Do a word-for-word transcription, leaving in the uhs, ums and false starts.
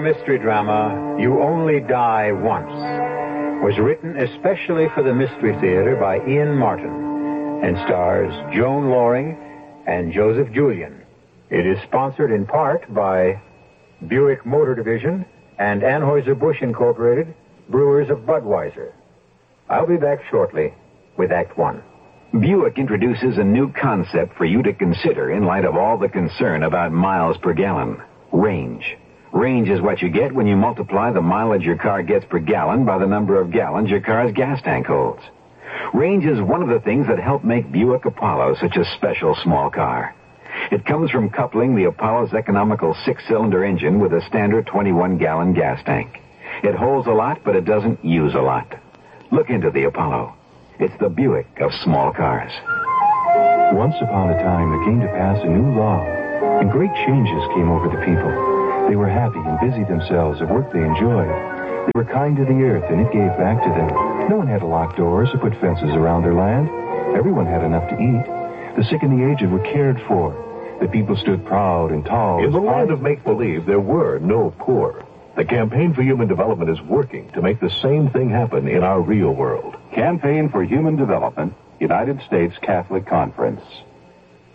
mystery drama, You Only Die Once, was written especially for the Mystery Theater by Ian Martin and stars Joan Loring and Joseph Julian. It is sponsored in part by Buick Motor Division and Anheuser-Busch Incorporated, brewers of Budweiser. I'll be back shortly with Act One. Buick introduces a new concept for you to consider in light of all the concern about miles per gallon. Range. Range is what you get when you multiply the mileage your car gets per gallon by the number of gallons your car's gas tank holds. Range is one of the things that help make Buick Apollo such a special small car. It comes from coupling the Apollo's economical six-cylinder engine with a standard twenty-one gallon gas tank. It holds a lot, but it doesn't use a lot. Look into the Apollo. It's the Buick of small cars. Once upon a time, there came to pass a new law, and great changes came over the people. They were happy and busied themselves at work they enjoyed. They were kind to the earth, and it gave back to them. No one had to lock doors or put fences around their land. Everyone had enough to eat. The sick and the aged were cared for. The people stood proud and tall. In the land of make-believe, there were no poor. The Campaign for Human Development is working to make the same thing happen in our real world. Campaign for Human Development, United States Catholic Conference.